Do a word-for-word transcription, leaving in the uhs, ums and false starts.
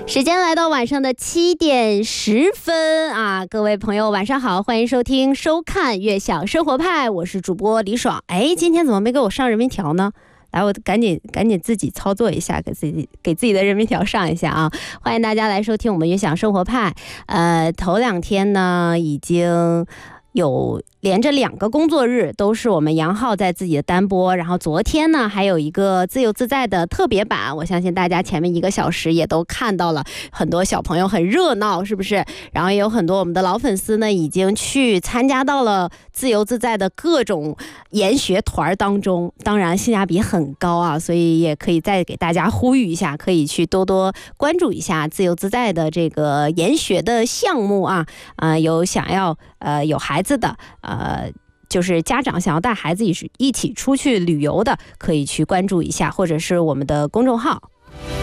时间来到晚上的七点十分啊，各位朋友晚上好，欢迎收听收看悦享生活派，我是主播李爽。哎，今天怎么没给我上人民条呢？来，我赶紧赶紧自己操作一下，给自己给自己的人民条上一下啊！欢迎大家来收听我们悦享生活派。呃，头两天呢，已经有连着两个工作日都是我们杨浩在自己的单播，然后昨天呢还有一个自由自在的特别版，我相信大家前面一个小时也都看到了，很多小朋友很热闹，是不是？然后也有很多我们的老粉丝呢已经去参加到了自由自在的各种研学团当中，当然性价比很高啊，所以也可以再给大家呼吁一下，可以去多多关注一下自由自在的这个研学的项目啊，呃，有想要呃有孩子的呃，就是家长想要带孩子一起一起出去旅游的，可以去关注一下，或者是我们的公众号